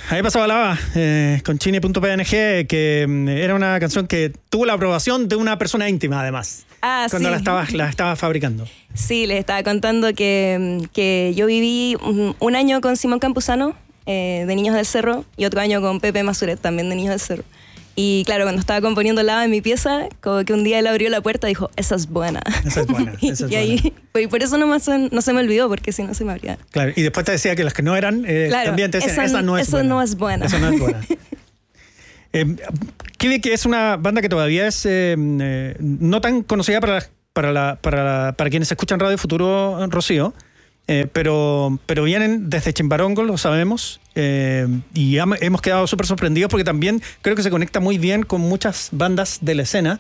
Ahí pasaba Lava con Chini.png, que era una canción que tuvo la aprobación de una persona íntima, además. Cuando sí. la estaba fabricando. Sí, les estaba contando que yo viví un año con Simón Campuzano, de Niños del Cerro, y otro año con Pepe Masuret, también de Niños del Cerro. Y claro, cuando estaba componiendo Lava en mi pieza, como que un día él abrió la puerta y dijo, esa es buena. Esa es buena. Esa es y ahí, y por eso no se me olvidó, porque si no se me habría... Claro, y después te decía que las que no eran, claro, también te decían, esa no es buena. No es buena. Esa no es buena. Kiwi, que es una banda que todavía es no tan conocida para quienes escuchan Radio Futuro, Rocío, pero vienen desde Chimbarongo, lo sabemos, y hemos quedado súper sorprendidos porque también creo que se conecta muy bien con muchas bandas de la escena,